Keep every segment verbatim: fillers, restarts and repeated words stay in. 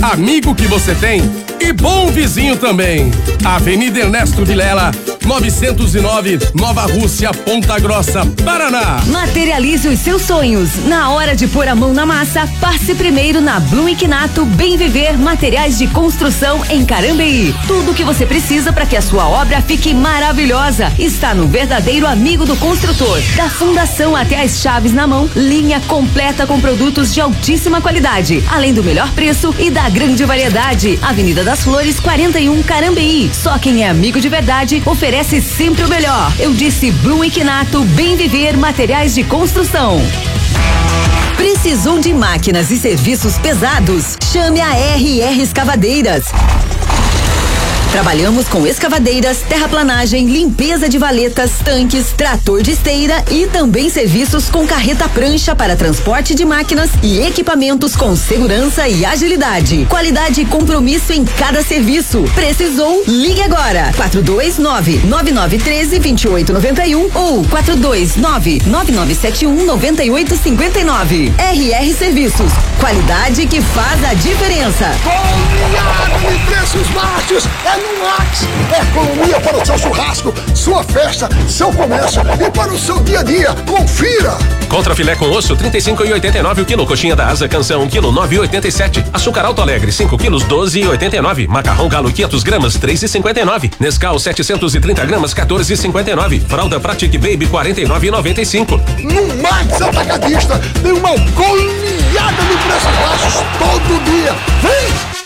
amigo que você tem e bom vizinho também. Avenida Ernesto Vilela, novecentos e nove, Nova Rússia, Ponta Grossa, Paraná. Materialize os seus sonhos. Na hora de pôr a mão na massa, passe primeiro na Blum e Quinato Bem Viver Materiais de Construção em Carambeí. Tudo o que você precisa para que a sua obra fique maravilhosa está no verdadeiro amigo do construtor. Da fundação até as chaves na mão, linha completa com produtos de altíssima qualidade, além do melhor preço e da grande variedade. Avenida das Flores, quarenta e um, Carambeí. Só quem é amigo de verdade oferece sempre o melhor. Eu disse Blum e Quinato Bem Viver Materiais de Construção. Precisou de máquinas e serviços pesados? Chame a R R Escavadeiras. Trabalhamos com escavadeiras, terraplanagem, limpeza de valetas, tanques, trator de esteira e também serviços com carreta prancha para transporte de máquinas e equipamentos com segurança e agilidade. Qualidade e compromisso em cada serviço. Precisou? Ligue agora. quatro dois nove, nove nove um três, dois oito nove um ou quatro dois nove, nove nove sete um, nove oito cinco nove. R R Serviços. Qualidade que faz a diferença. Bom dia, preços baixos. É no Max. É economia para o seu churrasco, sua festa, seu comércio e para o seu dia a dia. Confira. Contra filé com osso, trinta e cinco e oitenta e nove o quilo. Coxinha da asa canção, um quilo, nove e oitenta e sete. Açúcar Alto Alegre, cinco quilos, doze e oitenta e nove. Macarrão Galo, quinhentos gramas, três e cinquenta e nove. Nescau, setecentos e trinta gramas, quatorze e cinquenta e nove. Fralda Pratic Baby, quarenta e nove e noventa e cinco. No Max Atacadista tem uma goleada de preços baixos todo dia. Vem!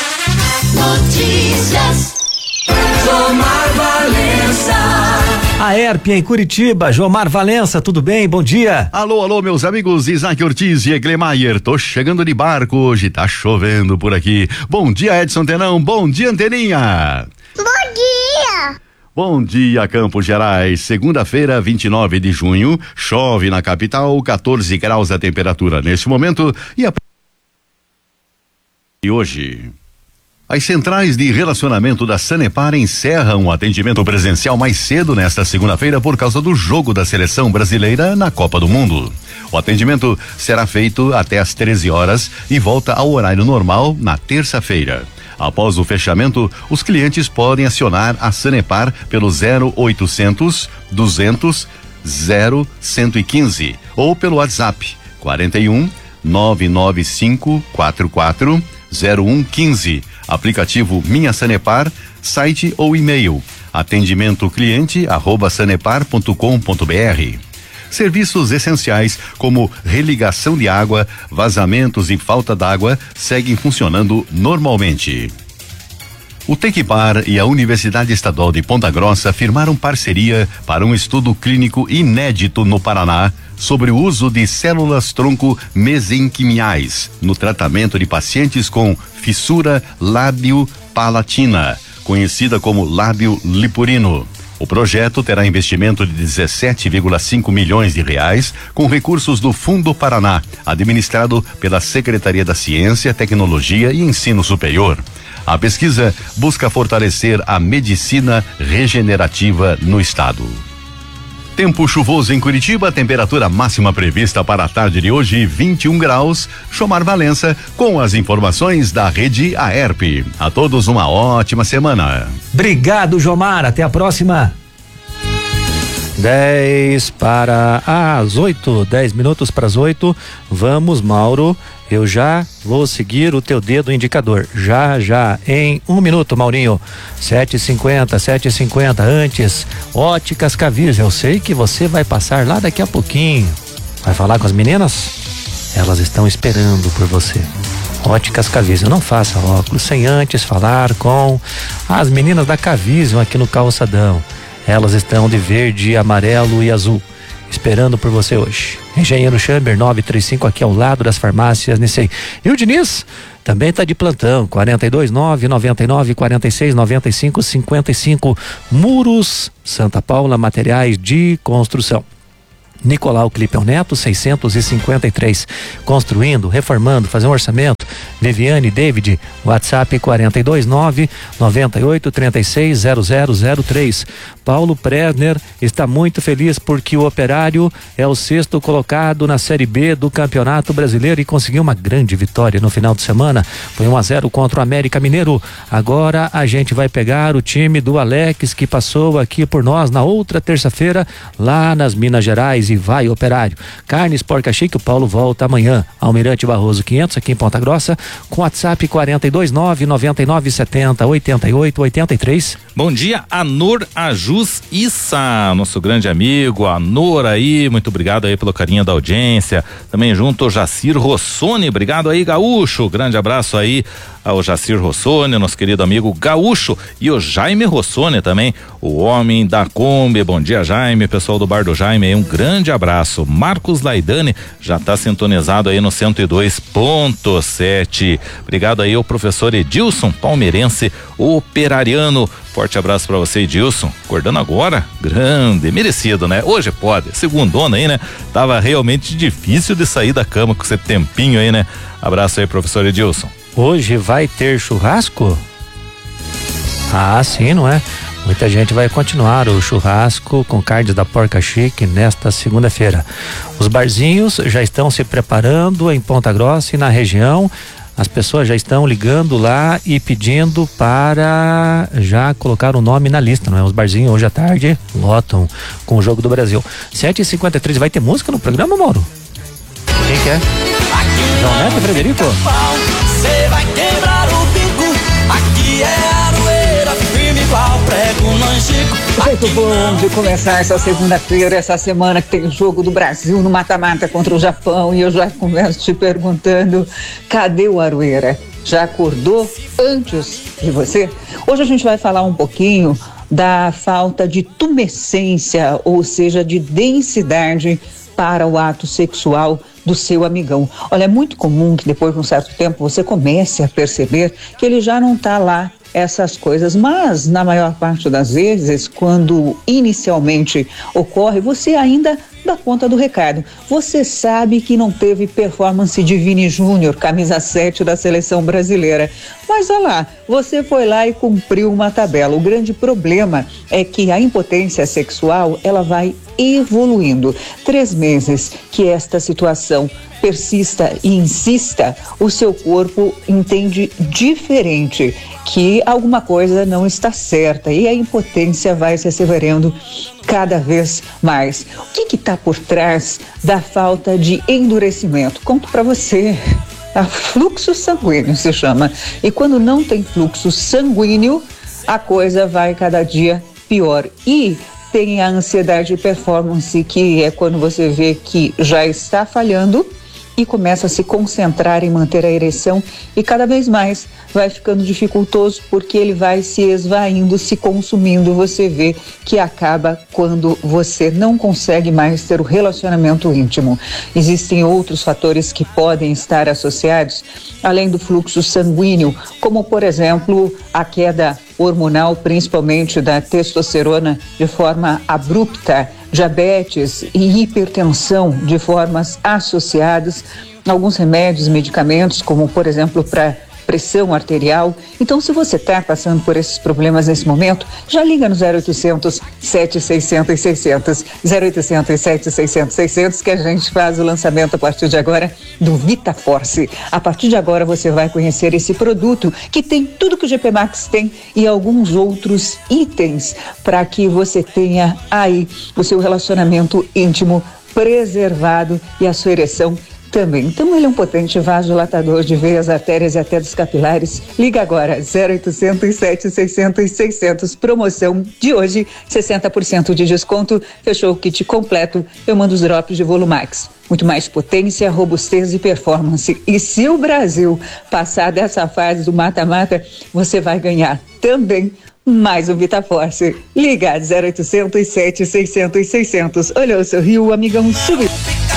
Notícias. Jomar Valença. A E R P em Curitiba, Jomar Valença, tudo bem? Bom dia. Alô, alô, meus amigos Isaac Ortiz e Eglemaier, tô chegando de barco hoje, tá chovendo por aqui. Bom dia, Edson Tenão, bom dia, Anteninha. Bom dia. Bom dia, Campos Gerais. Segunda-feira, vinte e nove de junho, chove na capital, quatorze graus a temperatura neste momento e a e hoje. As centrais de relacionamento da Sanepar encerram o atendimento presencial mais cedo nesta segunda-feira por causa do jogo da seleção brasileira na Copa do Mundo. O atendimento será feito até às treze horas e volta ao horário normal na terça-feira. Após o fechamento, os clientes podem acionar a Sanepar pelo zero oitocentos, duzentos, zero cento e quinze ou pelo WhatsApp quarenta e um, nove nove cinco quatro quatro zero um quinze. Aplicativo Minha Sanepar, site ou e-mail atendimento cliente arroba sanepar ponto com ponto br. Serviços essenciais como religação de água, vazamentos e falta d'água seguem funcionando normalmente. O Tequipar e a Universidade Estadual de Ponta Grossa firmaram parceria para um estudo clínico inédito no Paraná sobre o uso de células-tronco mesenquimiais no tratamento de pacientes com fissura lábio-palatina, conhecida como lábio lipurino. O projeto terá investimento de dezessete vírgula cinco milhões de reais com recursos do Fundo Paraná, administrado pela Secretaria da Ciência, Tecnologia e Ensino Superior. A pesquisa busca fortalecer a medicina regenerativa no estado. Tempo chuvoso em Curitiba, temperatura máxima prevista para a tarde de hoje, vinte e um graus. Jomar Valença com as informações da rede A E R P. A todos uma ótima semana. Obrigado, Jomar. Até a próxima. dez para as oito, dez minutos para as oito. Vamos, Mauro. Eu já vou seguir o teu dedo indicador. Já, já, em um minuto, Maurinho. sete e cinquenta, sete e cinquenta. Antes, Óticas Caviz. Eu sei que você vai passar lá daqui a pouquinho. Vai falar com as meninas? Elas estão esperando por você. Óticas Cavision, não faça óculos sem antes falar com as meninas da Cavision aqui no calçadão. Elas estão de verde, amarelo e azul, esperando por você hoje. Engenheiro Chamber nove três cinco, aqui ao lado das farmácias Nissei. E o Diniz também está de plantão, quarenta e dois, nove noventa e nove, quarenta e seis, noventa e cinco, cinquenta e cinco. Muros Santa Paula, materiais de construção. Nicolau Clipeu Neto, seiscentos e cinquenta e três. Construindo, reformando, fazer um orçamento. Viviane David, WhatsApp quarenta e dois nove noventa e oito trinta e seis zero zero zero três. Paulo Presner está muito feliz porque o Operário é o sexto colocado na Série B do Campeonato Brasileiro e conseguiu uma grande vitória no final de semana. Foi um a zero contra o América Mineiro. Agora a gente vai pegar o time do Alex que passou aqui por nós na outra terça-feira lá nas Minas Gerais e vai Operário. Carnes Porca Chique, o Paulo volta amanhã. Almirante Barroso quinhentos aqui em Ponta Grossa, com WhatsApp quarenta e dois nove noventa e nove setenta oitenta e oito oitenta e três. Bom dia, Anor Ajus Issa, nosso grande amigo Anor aí, muito obrigado aí pelo carinho da audiência. Também junto o Jacir Rossoni, obrigado aí, Gaúcho, grande abraço aí ao Jacir Rossoni, nosso querido amigo Gaúcho, e o Jaime Rossoni também, o homem da Kombi. Bom dia, Jaime, pessoal do Bar do Jaime aí, um grande abraço. Marcos Laidani já está sintonizado aí no cento e dois ponto sete. Obrigado aí ao professor Edilson, palmeirense, operariano. Forte abraço pra você, Edilson. Acordando agora, grande, merecido, né? Hoje pode, segundona aí, né? Tava realmente difícil de sair da cama com esse tempinho aí, né? Abraço aí, professor Edilson. Hoje vai ter churrasco? Ah, sim, não é? Muita gente vai continuar o churrasco com carnes da Porca Chique nesta segunda-feira. Os barzinhos já estão se preparando em Ponta Grossa e na região. As pessoas já estão ligando lá e pedindo para já colocar o nome na lista, não é? Os barzinhos hoje à tarde lotam com o Jogo do Brasil. sete e cinquenta e três, vai ter música no programa, Mauro? Quem quer? João Neto e Frederico? Você vai quebrar o bico. Aqui é Aroeira, firme igual prego manchico. Muito bom de começar essa segunda-feira, essa semana que tem o Jogo do Brasil no mata-mata contra o Japão, e eu já começo te perguntando, cadê o Aroeira? Já acordou antes de você? Hoje a gente vai falar um pouquinho da falta de tumescência, ou seja, de densidade para o ato sexual do seu amigão. Olha, é muito comum que depois de um certo tempo você comece a perceber que ele já não está lá essas coisas, mas na maior parte das vezes, quando inicialmente ocorre, você ainda dá conta do recado. Você sabe que não teve performance de Vini Júnior, camisa sete da seleção brasileira, mas olha lá, você foi lá e cumpriu uma tabela. O grande problema é que a impotência sexual, ela vai evoluindo. Três meses que esta situação persista e insista, o seu corpo entende diferente, que alguma coisa não está certa, e a impotência vai se asseverando cada vez mais. O que que está por trás da falta de endurecimento? Conto para você. A fluxo sanguíneo se chama. E quando não tem fluxo sanguíneo, a coisa vai cada dia pior. E tem a ansiedade de performance, que é quando você vê que já está falhando e começa a se concentrar em manter a ereção, e cada vez mais vai ficando dificultoso, porque ele vai se esvaindo, se consumindo. Você vê que acaba quando você não consegue mais ter o relacionamento íntimo. Existem outros fatores que podem estar associados, além do fluxo sanguíneo, como por exemplo a queda hormonal, principalmente da testosterona, de forma abrupta, diabetes e hipertensão de formas associadas, alguns remédios, medicamentos, como por exemplo para pressão arterial. Então, se você está passando por esses problemas nesse momento, já liga no zero oitocentos, sete seiscentos, seiscentos, zero oitocentos, sete seiscentos, seiscentos, que a gente faz o lançamento a partir de agora do VitaForce. A partir de agora você vai conhecer esse produto que tem tudo que o G P Max tem e alguns outros itens para que você tenha aí o seu relacionamento íntimo preservado e a sua ereção também. Então ele é um potente vasodilatador de veias, artérias e até dos capilares. Liga agora, zero oitocentos, sete seiscentos, seiscentos. Promoção de hoje, sessenta por cento de desconto. Fechou o kit completo. Eu mando os drops de Volumax. Muito mais potência, robustez e performance. E se o Brasil passar dessa fase do mata-mata, você vai ganhar também mais um VitaForce. Liga, zero oitocentos, sete seiscentos, seiscentos. Olhou, sorriu, o amigão subiu.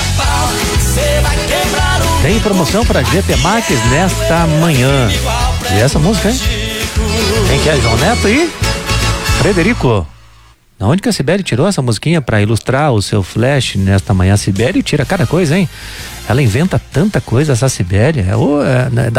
Tem promoção para G P Max nesta manhã. E essa música, hein? Quem que é? João Neto e Frederico. Da onde que a Sibeli tirou essa musiquinha para ilustrar o seu flash nesta manhã? A Sibeli tira cada coisa, hein? Ela inventa tanta coisa, essa Sibeli. É, o, é,